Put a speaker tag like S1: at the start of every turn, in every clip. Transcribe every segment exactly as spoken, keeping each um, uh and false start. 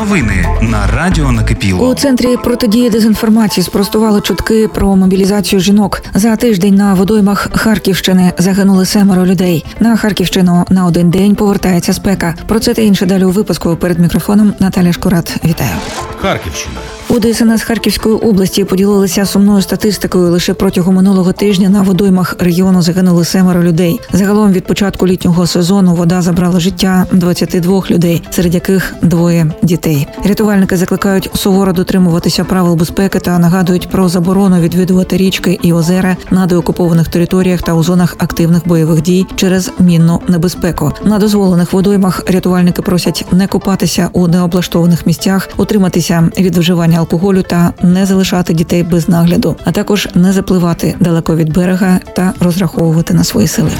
S1: Новини на Радіо Накипіло.
S2: У Центрі протидії дезінформації спростували чутки про мобілізацію жінок. За тиждень на водоймах Харківщини загинули семеро людей. На Харківщину на один день повертається спека. Про це та інше далі у випуску. Перед мікрофоном Наталя Шкурат. Вітаю.
S3: Харківщина.
S2: У ДСНС Харківської області поділилися сумною статистикою. Лише протягом минулого тижня на водоймах регіону загинули семеро людей. Загалом від початку літнього сезону вода забрала життя двадцяти двох людей, серед яких двоє дітей. Рятувальники закликають суворо дотримуватися правил безпеки та нагадують про заборону відвідувати річки і озера на деокупованих територіях та у зонах активних бойових дій через мінну небезпеку. На дозволених водоймах рятувальники просять не купатися у необлаштованих місцях, утриматися від вживання алкоголю та не залишати дітей без нагляду, а також не запливати далеко від берега та розраховувати на свої сили.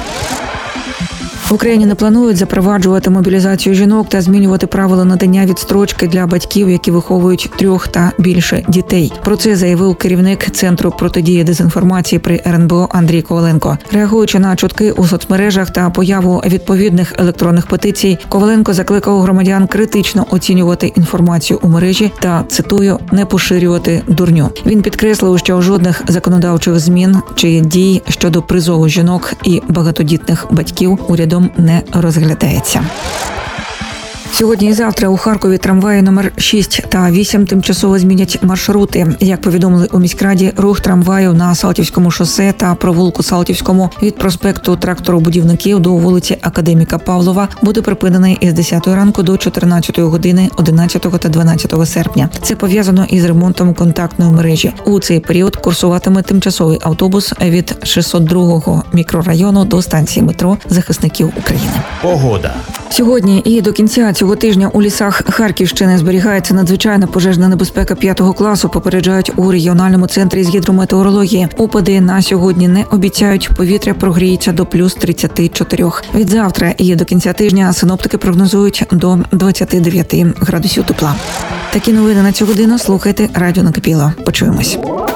S2: В Україні не планують запроваджувати мобілізацію жінок та змінювати правила надання відстрочки для батьків, які виховують трьох та більше дітей. Про це заявив керівник Центру протидії дезінформації при ер ен бе о Андрій Коваленко. Реагуючи на чутки у соцмережах та появу відповідних електронних петицій, Коваленко закликав громадян критично оцінювати інформацію у мережі та, цитую, не поширювати дурню. Він підкреслив, що жодних законодавчих змін чи дій щодо призову жінок і багатодітних батьків урядом не розглядається. Сьогодні і завтра у Харкові трамваї номер шість та вісім тимчасово змінять маршрути. Як повідомили у міськраді, рух трамваїв на Салтівському шосе та провулку Салтівському від проспекту Тракторобудівників до вулиці Академіка Павлова буде припинений із десятої ранку до чотирнадцятої години одинадцятого та дванадцятого серпня. Це пов'язано із ремонтом контактної мережі. У цей період курсуватиме тимчасовий автобус від шістсот другого мікрорайону до станції метро захисників України.
S3: Погода.
S2: Сьогодні і до кінця цього тижня у лісах Харківщини зберігається надзвичайна пожежна небезпека п'ятого класу, попереджають у регіональному центрі з гідрометеорології. Опади на сьогодні не обіцяють, повітря прогріється до плюс тридцяти чотирьох. Від завтра і до кінця тижня синоптики прогнозують до двадцяти дев'яти градусів тепла. Такі новини на цю годину слухайте Радіо Накипіло. Почуємось.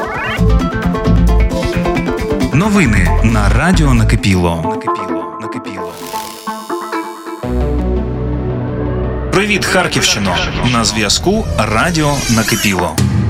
S1: Новини на Радіо Накипіло. Привіт, Харківщино! На зв'язку Радіо Накипіло.